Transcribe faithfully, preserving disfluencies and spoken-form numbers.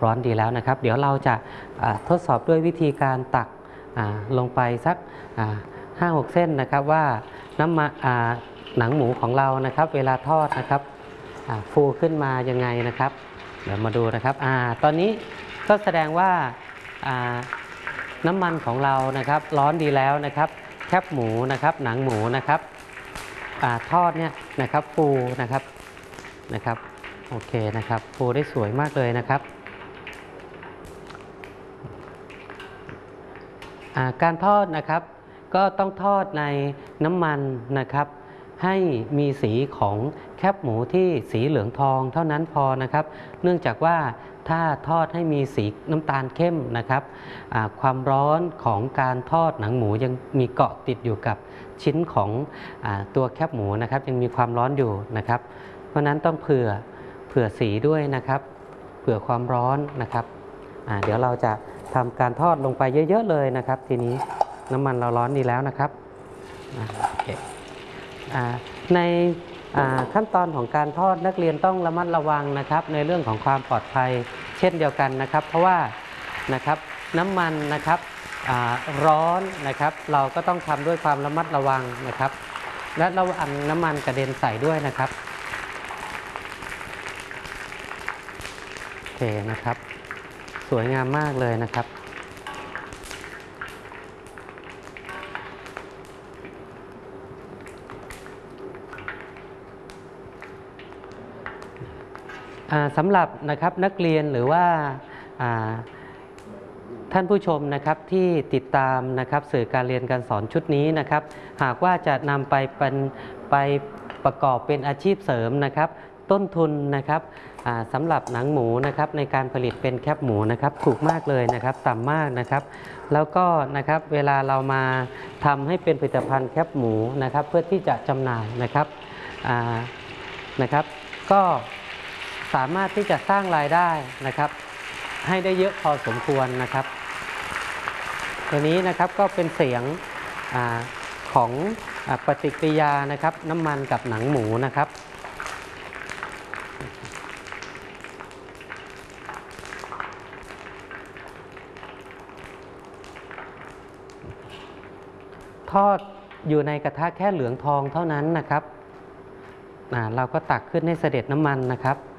ร้อนดีแล้วนะครับเดี๋ยวเราจะทดสอบด้วยวิธีการตักลงไปสักห้าหกเส้นนะครับว่าน้ำมันหนังหมูของเรานะครับเวลาทอดนะครับฟูขึ้นมายังไงนะครับเดี๋ยวมาดูนะครับอ่าตอนนี้ก็แสดงว่าน้ำมันของเรานะครับร้อนดีแล้วนะครับแคบหมูนะครับหนังหมูนะครับอ่าทอดเนี่ยนะครับฟูนะครับนะครับโอเคนะครับฟูได้สวยมากเลยนะครับอ่าการทอดนะครับก็ต้องทอดในน้ำมันนะครับให้มีสีของแคบหมูที่สีเหลืองทองเท่านั้นพอนะครับเนื่องจากว่าถ้าทอดให้มีสีน้ำตาลเข้มนะครับความร้อนของการทอดหนังหมูยังมีเกาะติดอยู่กับชิ้นของตัวแคบหมูนะครับยังมีความร้อนอยู่นะครับเพราะนั้นต้องเผื่อเผื่อสีด้วยนะครับเผื่อความร้อนนะครับเดี๋ยวเราจะทำการทอดลงไปเยอะๆเลยนะครับทีนี้น้ำมันเราร้อนดีแล้วนะครับในขั้นตอนของการทอดนักเรียนต้องระมัดระวังนะครับในเรื่องของความปลอดภัยเช่นเดียวกันนะครับเพราะว่านะครับน้ำมันนะครับร้อนนะครับเราก็ต้องทำด้วยความระมัดระวังนะครับและระวังน้ำมันกระเด็นใส่ด้วยนะครับโอเคนะครับสวยงามมากเลยนะครับสำหรับนะครับนักเรียนหรือว่าท่านผู้ชมนะครับที่ติดตามนะครับสื่อการเรียนการสอนชุดนี้นะครับหากว่าจะนำไปเป็นไปประกอบเป็นอาชีพเสริมนะครับต้นทุนนะครับสำหรับหนังหมูนะครับในการผลิตเป็นแคบหมูนะครับถูกมากเลยนะครับต่ำมากนะครับแล้วก็นะครับเวลาเรามาทำให้เป็นผลิตภัณฑ์แคบหมูนะครับเพื่อที่จะจำหน่ายนะครับนะครับก็สามารถที่จะสร้างรายได้นะครับให้ได้เยอะพอสมควรนะครับตัวนี้นะครับก็เป็นเสียงอของปฏิกิริยานะครับน้ำมันกับหนังหมูนะครับทอดอยู่ในกระทะแค่เหลืองทองเท่านั้นนะครับเราก็ตักขึ้นให้เสด็จน้ำมันนะครับ